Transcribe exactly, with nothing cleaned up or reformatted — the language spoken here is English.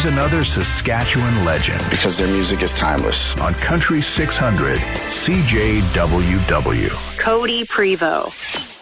Here's another Saskatchewan legend. Because their music is timeless. On Country six hundred, C J W W. Cody Prevost.